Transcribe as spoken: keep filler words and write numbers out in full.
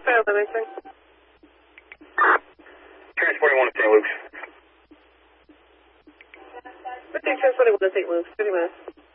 Fail anything. Transporting one to Saint Luke's. fifteen transporting one to Saint Luke's, thirty minutes.